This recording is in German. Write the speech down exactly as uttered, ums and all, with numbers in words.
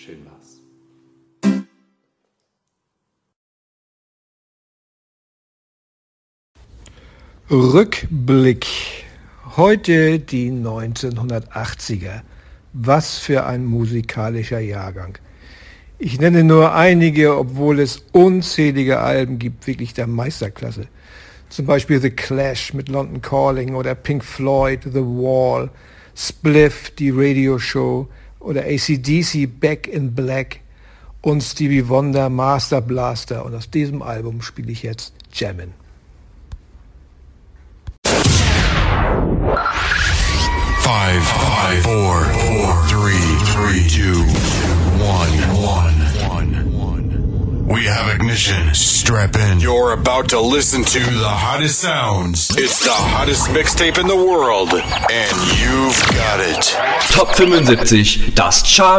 Schön war's. Rückblick. Heute die neunzehnhundertachtziger. Was für ein musikalischer Jahrgang. Ich nenne nur einige, obwohl es unzählige Alben gibt, wirklich der Meisterklasse. Zum Beispiel The Clash mit London Calling oder Pink Floyd, The Wall, Spliff, die Radioshow oder A C D C, Back in Black und Stevie Wonder, Master Blaster. Und aus diesem Album spiele ich jetzt Jammin'. Five, five, four, four, three, three, two, one, one, one. We have ignition. Strap in. You're about to listen to the hottest sounds. It's the hottest mixtape in the world, and you've got it. Top fünfundsiebzig, das Chart